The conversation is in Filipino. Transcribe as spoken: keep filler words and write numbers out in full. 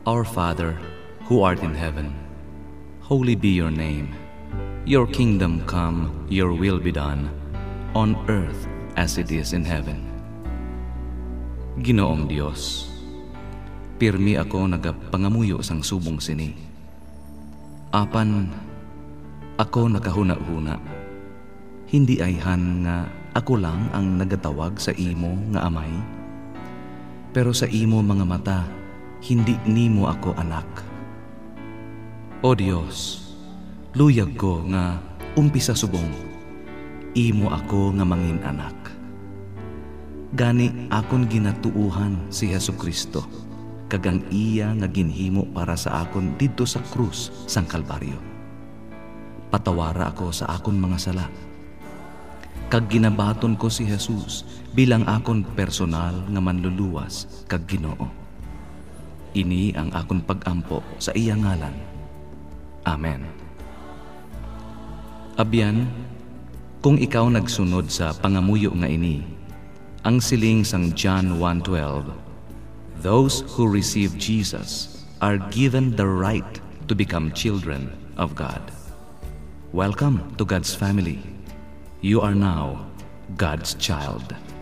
Our Father, who art in heaven, holy be your name. Your kingdom come, your will be done, on earth as it is in heaven. Ginoong Dios, pirmi ako nagapangamuyo sang subong sini. Apan, ako nakahuna-huna. Hindi ayhan nga ako lang ang nagatawag sa imo nga amay. Pero sa imo mga mata, hindi nimo ako anak. O Dios, luyag ko nga umpisa subong, imo ako nga mangin anak. Gani akon ginatuuhan si Jesucristo, kagang iya nga ginhimo para sa akon didto sa krus sang Kalbaryo. Patawara ako sa akon mga sala. Kag ginabaton ko si Jesus bilang akon personal nga manluluwas kag Ginoo. Ini ang akon pag-ampo sa iya ngalan. Amen. Abyan, kung ikaw nagsunod sa pangamuyo nga ini, ang siling sang John one twelve, those who receive Jesus are given the right to become children of God. Welcome to God's family. You are now God's child.